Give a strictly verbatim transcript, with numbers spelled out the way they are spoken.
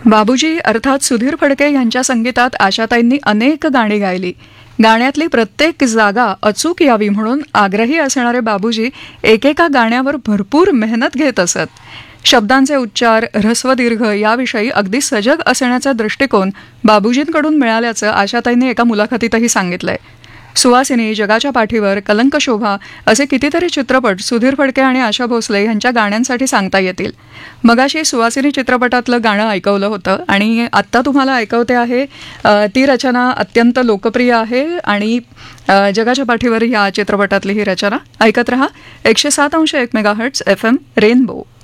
बाबूजी अर्थात सुधीर फडके यांच्या संगीतात आशाताईंनी अनेक गाणी गायली. गाण्यातली प्रत्येक जागा अचूक यावी म्हणून आग्रही असणारे बाबूजी एकेका गाण्यावर भरपूर मेहनत घेत असत. शब्दांचे उच्चार, ऱ्हस्व दीर्घ याविषयी अगदी सजग असण्याचा दृष्टिकोन बाबूजींकडून मिळाल्याचं आशाताईंनी एका मुलाखतीतही सांगितलंय. सुवासिनी, जगाच्या पाठीवर, कलंक शोभा असे कितीतरी चित्रपट सुधीर फडके आणि आशा भोसले यांच्या गाण्यांसाठी सांगता येतील. मगाशी सुवासिनी चित्रपटातलं गाणं ऐकवलं होतं आणि आत्ता तुम्हाला ऐकवते आहे ती रचना अत्यंत लोकप्रिय आहे आणि जगाच्या पाठीवर या चित्रपटातली ही रचना. ऐकत रहा एकशे सात अंश एक मेगाहर्ट्झ एफ एम रेनबो.